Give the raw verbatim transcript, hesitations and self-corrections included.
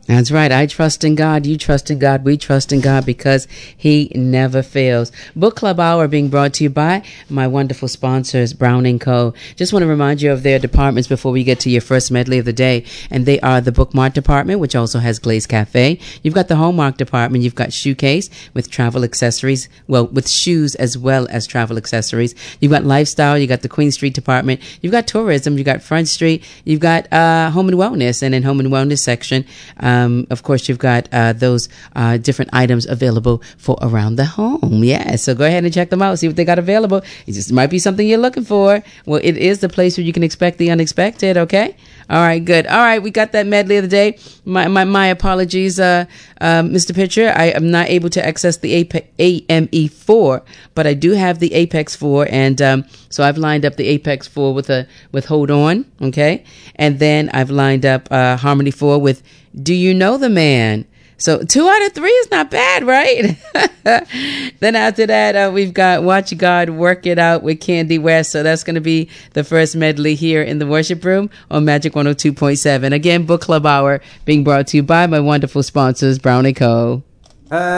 That's right. I trust in God. You trust in God. We trust in God because He never fails. Book Club Hour being brought to you by my wonderful sponsors, Brown and Co. Just want to remind you of their departments before we get to your first medley of the day. And they are the Bookmark Department, which also has Glaze Cafe. You've got the Hallmark Department. You've got Shoecase with travel accessories. Well, with shoes as well as travel accessories. You've got Lifestyle. You got the Queen Street Department. You've got Tourism. You've got Front Street. You've got uh, Home and Wellness. And in Home and Wellness section, um, Um, of course, you've got uh, those uh, different items available for around the home. Yeah, so go ahead and check them out. See what they got available. It just might be something you're looking for. Well, it is the place where you can expect the unexpected, okay? All right, good. All right, we got that medley of the day. My my, my apologies, uh, uh, Mister Pitcher. I am not able to access the A M E four, but I do have the Apex four, and um, so I've lined up the Apex four with a with Hold On, okay? And then I've lined up uh, Harmony four with Do You Know the Man? So two out of three is not bad, right? Then after that, uh, we've got Watch God Work It Out with Candy West. So that's going to be the first medley here in the worship room on Magic one oh two point seven. Again, Book Club Hour being brought to you by my wonderful sponsors, Brown and Co. Uh-